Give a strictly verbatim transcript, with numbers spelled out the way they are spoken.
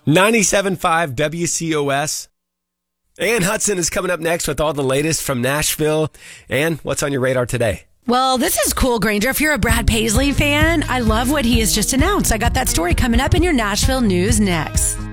ninety-seven point five W C O S. Ann Hudson is coming up next with all the latest from Nashville. Ann, what's on your radar today? Well, this is cool, Granger. If you're a Brad Paisley fan, I love what he has just announced. I got that story coming up in your Nashville news next.